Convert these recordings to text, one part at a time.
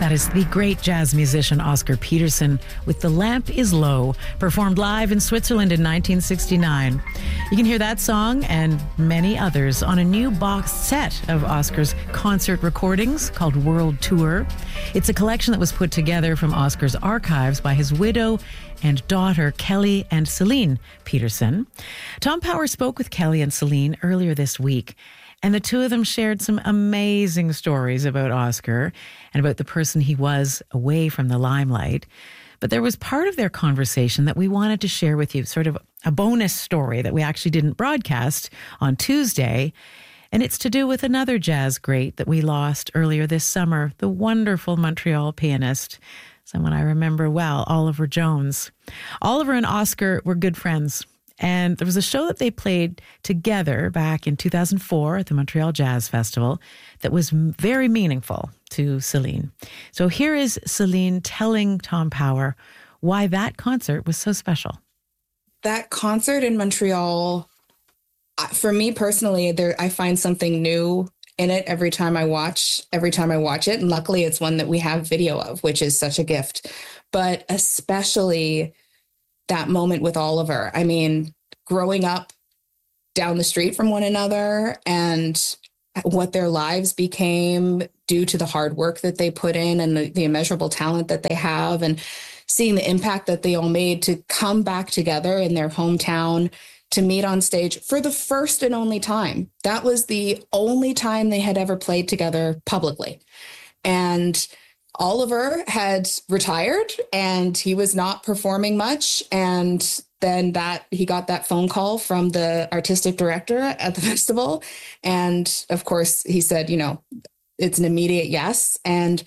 That is the great jazz musician Oscar Peterson with The Lamp is Low, performed live in Switzerland in 1969. You can hear that song and many others on a new box set of Oscar's concert recordings called World Tour. It's a collection that was put together from Oscar's archives by his widow and daughter, Kelly and Celine Peterson. Tom Power spoke with Kelly and Celine earlier this week, and the two of them shared some amazing stories about Oscar and about the person he was away from the limelight. But there was part of their conversation that we wanted to share with you, sort of a bonus story that we actually didn't broadcast on Tuesday. And it's to do with another jazz great that we lost earlier this summer, the wonderful Montreal pianist, someone I remember well, Oliver Jones. Oliver and Oscar were good friends. And there was a show that they played together back in 2004 at the Montreal Jazz Festival that was very meaningful to Celine. So here is Celine telling Tom Power why that concert was so special. That concert in Montreal, for me personally, I find something new in it every time I watch it. And luckily it's one that we have video of, which is such a gift. But especially that moment with Oliver. I mean, growing up down the street from one another and what their lives became due to the hard work that they put in and the immeasurable talent that they have, and seeing the impact that they all made to come back together in their hometown to meet on stage for the first and only time. That was the only time they had ever played together publicly. And Oliver had retired and he was not performing much. And then he got that phone call from the artistic director at the festival. And of course, he said, it's an immediate yes. And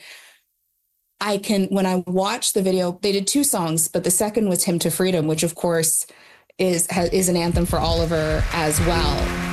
when I watched the video, they did two songs, but the second was Hymn to Freedom, which of course is an anthem for Oliver as well.